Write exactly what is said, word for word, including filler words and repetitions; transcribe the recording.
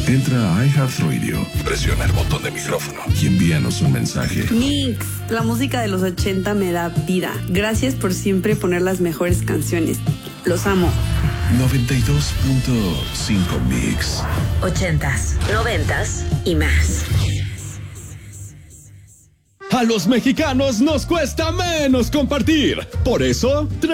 Entra a iHeartRadio, presiona el botón de micrófono y envíanos un mensaje. Mix, la música de los ochenta me da vida. Gracias por siempre poner las mejores canciones. Los amo. noventa y dos punto cinco Mix. Ochentas, noventas y más. A los mexicanos nos cuesta menos compartir. Por eso